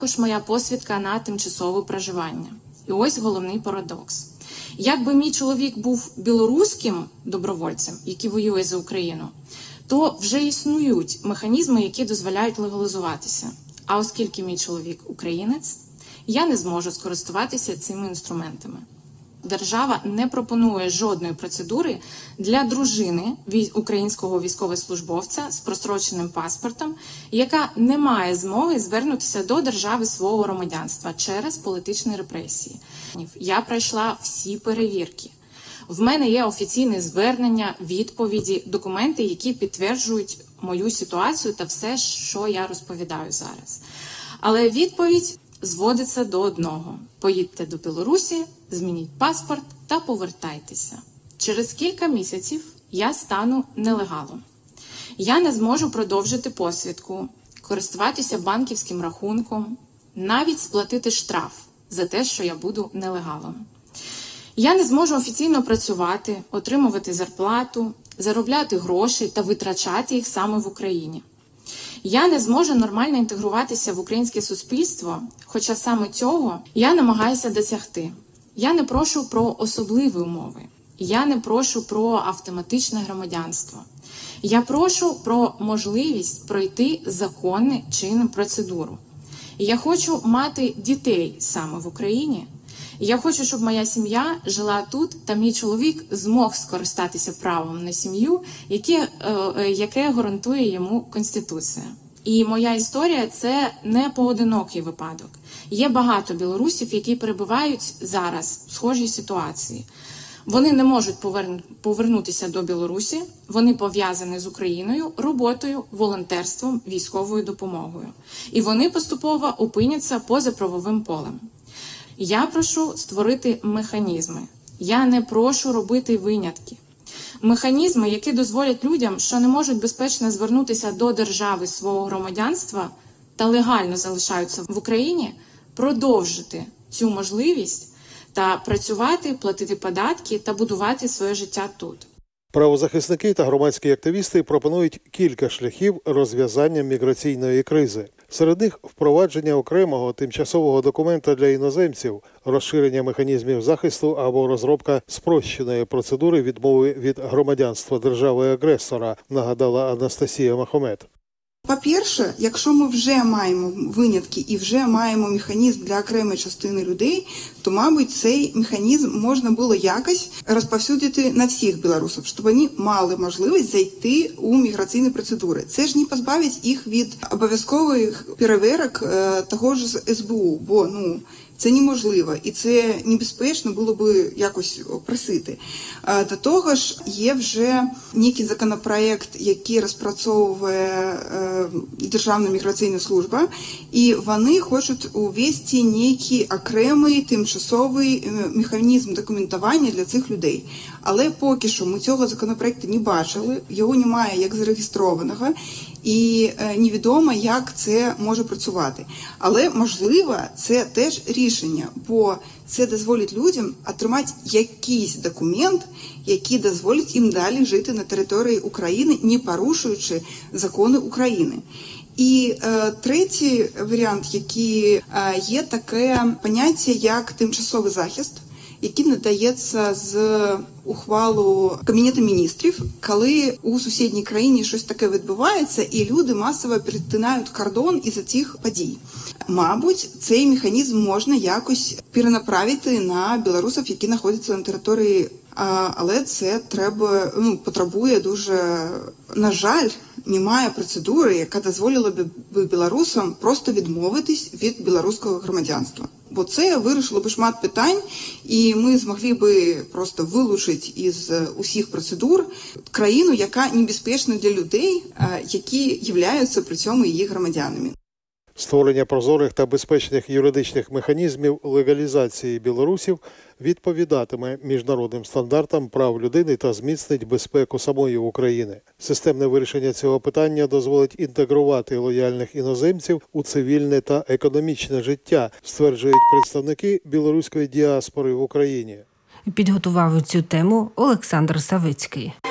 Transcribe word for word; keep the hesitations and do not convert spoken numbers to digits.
Також моя посвідка на тимчасове проживання. І ось головний парадокс. Якби мій чоловік був білоруським добровольцем, який воює за Україну, то вже існують механізми, які дозволяють легалізуватися. А оскільки мій чоловік українець, я не зможу скористуватися цими інструментами. Держава не пропонує жодної процедури для дружини українського військовослужбовця з простроченим паспортом, яка не має змоги звернутися до держави свого громадянства через політичні репресії. Я пройшла всі перевірки. В мене є офіційне звернення, відповіді, документи, які підтверджують мою ситуацію та все, що я розповідаю зараз. Але відповідь зводиться до одного. Поїдьте до Білорусі, змініть паспорт та повертайтеся. Через кілька місяців я стану нелегалом. Я не зможу продовжити посвідку, користуватися банківським рахунком, навіть сплатити штраф за те, що я буду нелегалом. Я не зможу офіційно працювати, отримувати зарплату, заробляти гроші та витрачати їх саме в Україні. Я не зможу нормально інтегруватися в українське суспільство, хоча саме цього я намагаюся досягти. Я не прошу про особливі умови. Я не прошу про автоматичне громадянство. Я прошу про можливість пройти законну чинну процедуру. Я хочу мати дітей саме в Україні. Я хочу, щоб моя сім'я жила тут, та мій чоловік змог скористатися правом на сім'ю, яке, яке гарантує йому Конституція. І моя історія – це не поодинокий випадок. Є багато білорусів, які перебувають зараз в схожій ситуації. Вони не можуть повернутися до Білорусі, вони пов'язані з Україною, роботою, волонтерством, військовою допомогою. І вони поступово опиняться поза правовим полем. Я прошу створити механізми. Я не прошу робити винятки. Механізми, які дозволять людям, що не можуть безпечно звернутися до держави свого громадянства та легально залишаються в Україні, продовжити цю можливість та працювати, платити податки та будувати своє життя тут. Правозахисники та громадські активісти пропонують кілька шляхів розв'язання міграційної кризи. Серед них впровадження окремого тимчасового документа для іноземців, розширення механізмів захисту або розробка спрощеної процедури відмови від громадянства держави-агресора, нагадала Анастасія Махомед. По-перше, якщо ми вже маємо винятки і вже маємо механізм для окремої частини людей, то, мабуть, цей механізм можна було якось розповсюдити на всіх білорусів, щоб вони мали можливість зайти у міграційні процедури. Це ж не позбавить їх від обов'язкових перевірок того ж з ес бе у, бо, ну, це неможливо, і це небезпечно було би якось просити. До того ж, є вже некий законопроект, який розпрацьовує Державна міграційна служба, і вони хочуть увести некий окремий тимчасовий механізм документування для цих людей. Але поки що ми цього законопроекту не бачили, його немає як зареєстрованого, і невідомо, як це може працювати. Але, можливо, це теж рішення, бо це дозволить людям отримати якийсь документ, який дозволить їм далі жити на території України, не порушуючи закони України. І е, третій варіант, який е, є таке поняття, як тимчасовий захист, який надається з ухвалу Кабінету міністрів, коли у сусідній країні щось таке відбувається, і люди масово перетинають кордон із-за цих подій. Мабуть, цей механізм можна якось перенаправити на білорусів, які знаходяться на території, але це треба, ну, потребує дуже, на жаль, немає процедури, яка дозволила б білорусам просто відмовитись від білоруського громадянства. Бо це вирішило б шмат питань, і ми змогли б просто вилучити із усіх процедур країну, яка небезпечна для людей, які являються при цьому її громадянами. Створення прозорих та безпечних юридичних механізмів легалізації білорусів відповідатиме міжнародним стандартам прав людини та зміцнить безпеку самої України. Системне вирішення цього питання дозволить інтегрувати лояльних іноземців у цивільне та економічне життя, стверджують представники білоруської діаспори в Україні. Підготував цю тему Олександр Савицький.